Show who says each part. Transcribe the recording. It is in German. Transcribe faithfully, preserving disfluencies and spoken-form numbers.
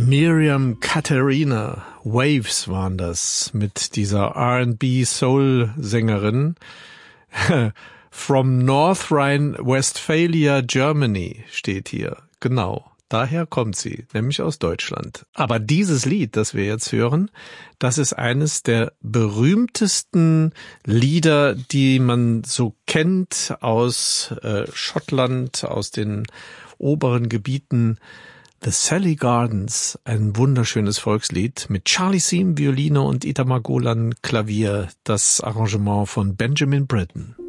Speaker 1: Miriam Katharina, Waves waren das, mit dieser R and B Soul-Sängerin. From North Rhine-Westphalia, Germany steht hier. Genau, daher kommt sie, nämlich aus Deutschland. Aber dieses Lied, das wir jetzt hören, das ist eines der berühmtesten Lieder, die man so kennt aus äh, Schottland, aus den oberen Gebieten. The Sally Gardens, ein wunderschönes Volkslied mit Charlie Seam, Violine und Itamar Golan Klavier, das Arrangement von Benjamin Britten.